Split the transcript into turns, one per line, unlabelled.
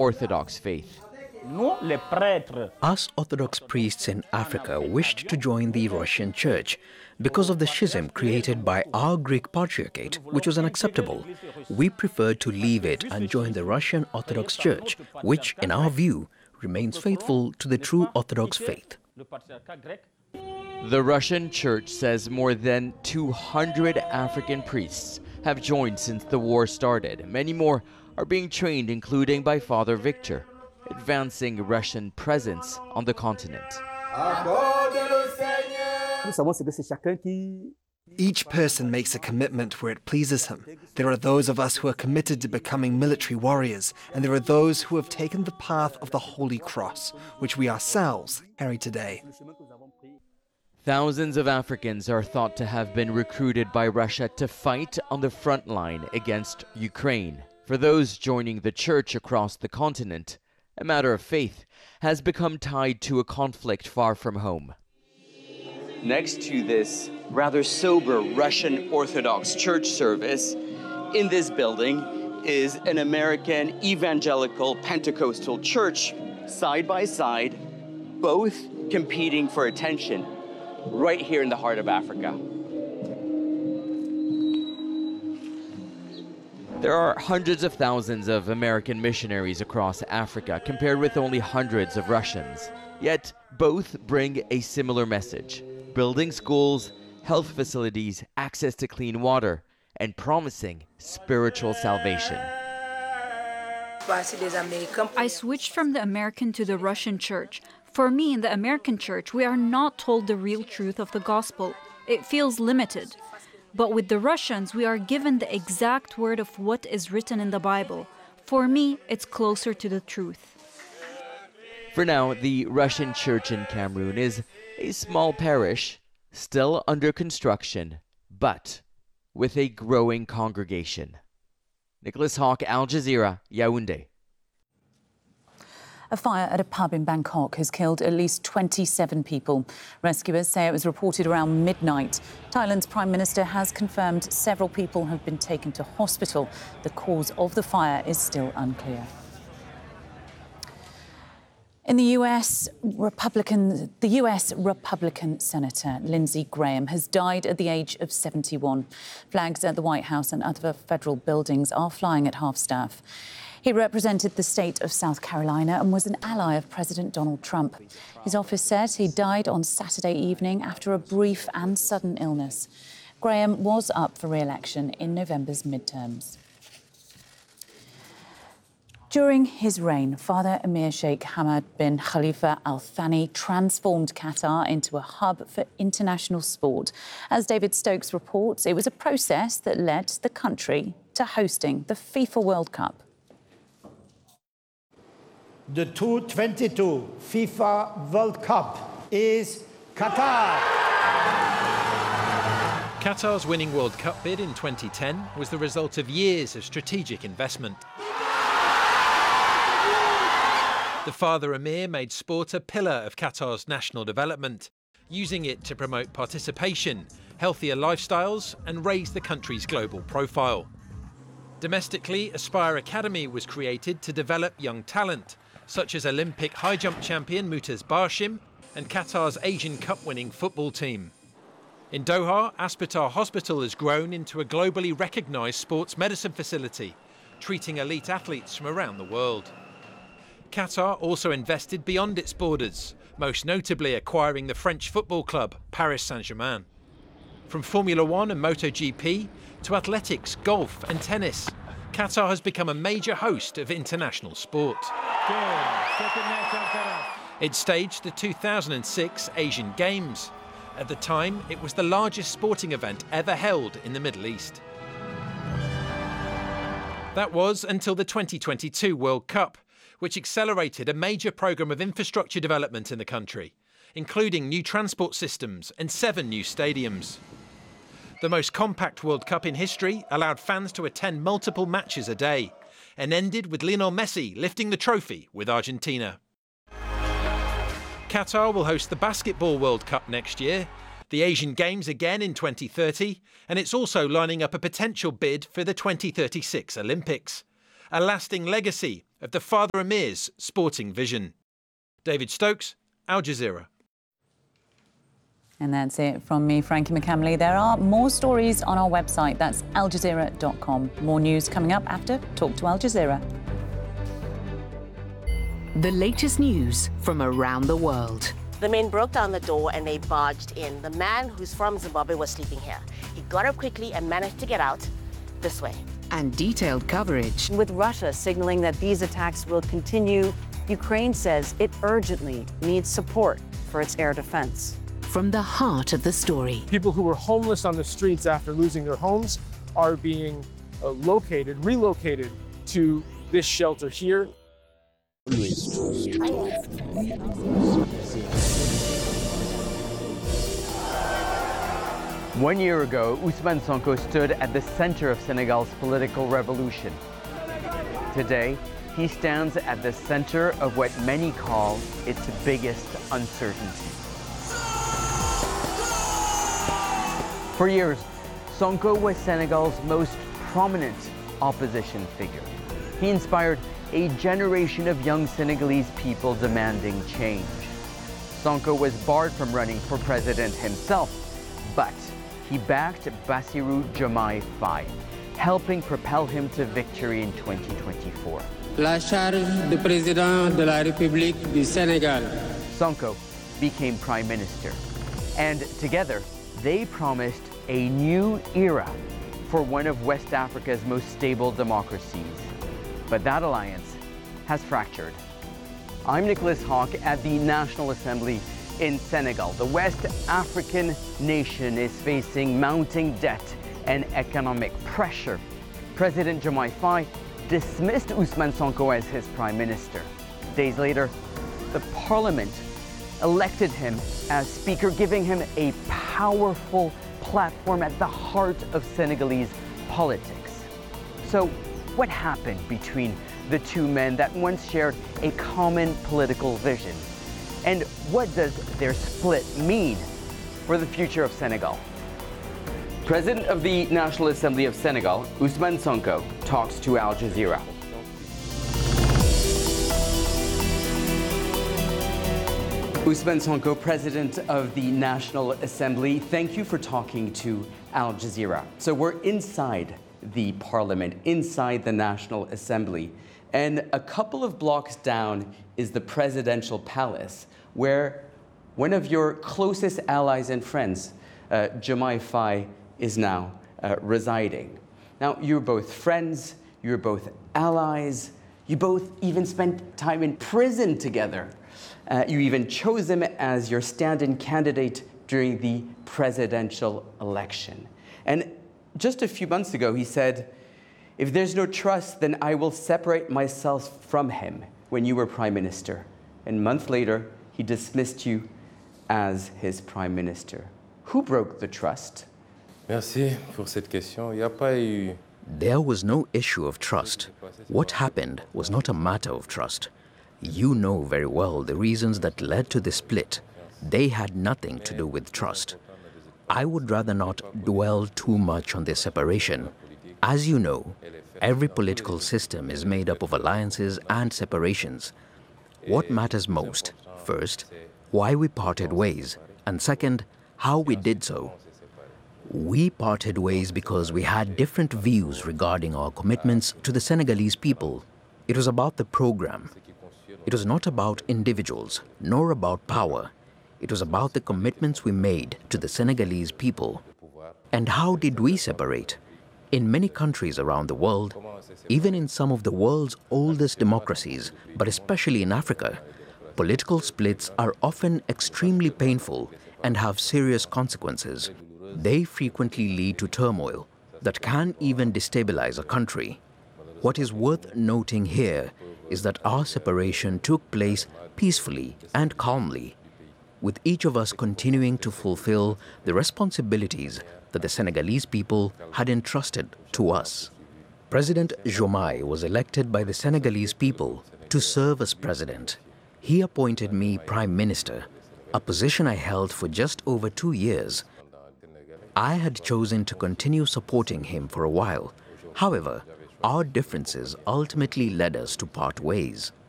Orthodox faith.
Us Orthodox priests in Africa wished to join the Russian Church because of the schism created by our Greek Patriarchate, which was unacceptable. We preferred to leave it and join the Russian Orthodox Church, which, in our view, remains faithful to the true Orthodox faith.
The Russian Church says more than 200 African priests have joined since the war started. Many more are being trained, including by Father Victor, advancing Russian presence on the continent.
Each person makes a commitment where it pleases him. There are those of us who are committed to becoming military warriors, and there are those who have taken the path of the Holy Cross, which we ourselves carry today.
Thousands of Africans are thought to have been recruited by Russia to fight on the front line against Ukraine. For those joining the church across the continent, a matter of faith has become tied to a conflict far from home. Next to this rather sober Russian Orthodox church service, in this building is an American evangelical Pentecostal church, side by side, both competing for attention, right here in the heart of Africa. There are hundreds of thousands of American missionaries across Africa, compared with only hundreds of Russians. Yet both bring a similar message: building schools, health facilities, access to clean water, and promising spiritual salvation.
I switched from the American to the Russian church. For me, in the American church, we are not told the real truth of the gospel. It feels limited. But with the Russians, we are given the exact word of what is written in the Bible. For me, it's closer to the truth.
For now, the Russian church in Cameroon is a small parish, still under construction, but with a growing congregation. Nicholas Hawke, Al Jazeera, Yaoundé.
A fire at a pub in Bangkok has killed at least 27 people. Rescuers say it was reported around midnight. Thailand's Prime Minister has confirmed several people have been taken to hospital. The cause of the fire is still unclear. In the US, Republican Senator Lindsey Graham has died at the age of 71. Flags at the White House and other federal buildings are flying at half-staff. He represented the state of South Carolina and was an ally of President Donald Trump. His office says he died on Saturday evening after a brief and sudden illness. Graham was up for re-election in November's midterms. During his reign, Father Emir Sheikh Hamad bin Khalifa Al Thani transformed Qatar into a hub for international sport. As David Stokes reports, it was a process that led the country to hosting the FIFA World Cup.
The 2022 FIFA World Cup is Qatar.
Qatar's winning World Cup bid in 2010 was the result of years of strategic investment. The Father Emir made sport a pillar of Qatar's national development, using it to promote participation, healthier lifestyles and raise the country's global profile. Domestically, Aspire Academy was created to develop young talent, such as Olympic high jump champion Mutaz Barshim and Qatar's Asian Cup winning football team. In Doha, Aspetar Hospital has grown into a globally recognised sports medicine facility, treating elite athletes from around the world. Qatar also invested beyond its borders, most notably acquiring the French football club Paris Saint-Germain. From Formula One and MotoGP to athletics, golf and tennis, Qatar has become a major host of international sport. It staged the 2006 Asian Games. At the time, it was the largest sporting event ever held in the Middle East. That was until the 2022 World Cup, which accelerated a major programme of infrastructure development in the country, including new transport systems and 7 new stadiums. The most compact World Cup in history allowed fans to attend multiple matches a day and ended with Lionel Messi lifting the trophy with Argentina. Qatar will host the Basketball World Cup next year, the Asian Games again in 2030, and it's also lining up a potential bid for the 2036 Olympics. A lasting legacy of the Father Emir's sporting vision. David Stokes, Al Jazeera.
And that's it from me, Frankie McCamley. There are more stories on our website. That's aljazeera.com. More news coming up after Talk to Al Jazeera.
The latest news from around the world.
The men broke down the door and they barged in. The man who's from Zimbabwe was sleeping here. He got up quickly and managed to get out this way.
And detailed coverage.
With Russia signaling that these attacks will continue, Ukraine says it urgently needs support for its air defense.
From the heart of the story.
People who were homeless on the streets after losing their homes are being relocated to this shelter here.
1 year ago, Ousmane Sonko stood at the center of Senegal's political revolution. Today, he stands at the center of what many call its biggest uncertainty. For years, Sonko was Senegal's most prominent opposition figure. He inspired a generation of young Senegalese people demanding change. Sonko was barred from running for president himself, but he backed Bassirou Diomaye Faye, helping propel him to victory in 2024.
La charge de président de la République du Sénégal.
Sonko became prime minister, and together they promised a new era for one of West Africa's most stable democracies. But that alliance has fractured. I'm Nicholas Hawke at the National Assembly in Senegal. The West African nation is facing mounting debt and economic pressure. President Diomaye Faye dismissed Ousmane Sonko as his prime minister. Days later, the parliament elected him as speaker, giving him a powerful platform at the heart of Senegalese politics. So, what happened between the two men that once shared a common political vision? And what does their split mean for the future of Senegal? President of the National Assembly of Senegal, Ousmane Sonko, talks to Al Jazeera. Ousmane Sonko, President of the National Assembly, thank you for talking to Al Jazeera. So we're inside the parliament, inside the National Assembly, and a couple of blocks down is the presidential palace, where one of your closest allies and friends, Diomaye Faye, is now residing. Now, you're both friends, you're both allies, you both even spent time in prison together. You even chose him as your stand-in candidate during the presidential election. And just a few months ago, he said, "If there's no trust, then I will separate myself from him," when you were prime minister. And a month later, he dismissed you as his prime minister. Who broke the trust?
Merci pour cette question. Il n'y a pas eu...
There was no issue of trust. What happened was not a matter of trust. You know very well the reasons that led to the split. They had nothing to do with trust. I would rather not dwell too much on this separation. As you know, every political system is made up of alliances and separations. What matters most, first, why we parted ways, and second, how we did so. We parted ways because we had different views regarding our commitments to the Senegalese people. It was about the program. It was not about individuals, nor about power. It was about the commitments we made to the Senegalese people. And how did we separate? In many countries around the world, even in some of the world's oldest democracies, but especially in Africa, political splits are often extremely painful and have serious consequences. They frequently lead to turmoil that can even destabilize a country. What is worth noting here is that our separation took place peacefully and calmly, with each of us continuing to fulfill the responsibilities that the Senegalese people had entrusted to us. President Diomaye was elected by the Senegalese people to serve as president. He appointed me prime minister, a position I held for just over 2 years. I had chosen to continue supporting him for a while. However, our differences ultimately led us to part ways.